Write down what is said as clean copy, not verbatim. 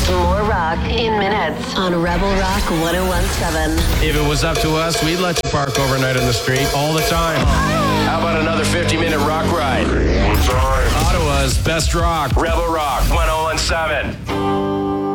More rock in minutes on Rebel Rock 101.7. If it was up to us, we'd let you park overnight on the street all the time. How about another 50-minute rock ride? Ottawa's best rock, Rebel Rock 101.7.